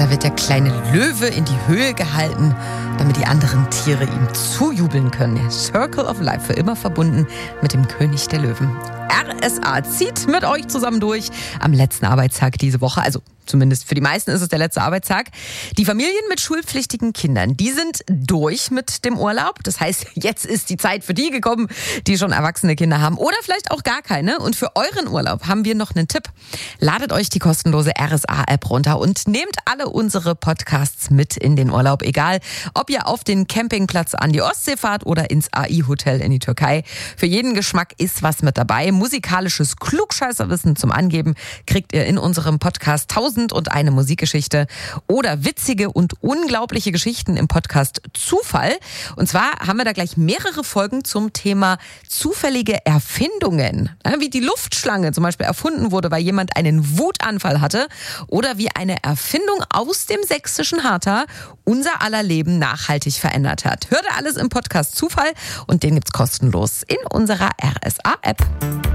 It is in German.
da wird der kleine Löwe in die Höhe gehalten, damit die anderen Tiere ihm zujubeln können. Der Circle of Life, für immer verbunden mit dem König der Löwen. RSA zieht mit euch zusammen durch am letzten Arbeitstag diese Woche. Also zumindest für die meisten ist es der letzte Arbeitstag. Die Familien mit schulpflichtigen Kindern, die sind durch mit dem Urlaub. Das heißt, jetzt ist die Zeit für die gekommen, die schon erwachsene Kinder haben oder vielleicht auch gar keine. Und für euren Urlaub haben wir noch einen Tipp. Ladet euch die kostenlose RSA-App runter und nehmt alle unsere Podcasts mit in den Urlaub. Egal, ob ihr auf den Campingplatz an die Ostsee fahrt oder ins AI-Hotel in die Türkei. Für jeden Geschmack ist was mit dabei. Musikalisches Klugscheißerwissen zum Angeben kriegt ihr in unserem Podcast 1001 Musikgeschichte oder witzige und unglaubliche Geschichten im Podcast Zufall. Und zwar haben wir da gleich mehrere Folgen zum Thema zufällige Erfindungen. Wie die Luftschlange zum Beispiel erfunden wurde, weil jemand einen Wutanfall hatte. Oder wie eine Erfindung aus dem sächsischen Harter unser aller Leben nachhaltig verändert hat. Hört ihr alles im Podcast Zufall und den gibt's kostenlos in unserer RSA-App.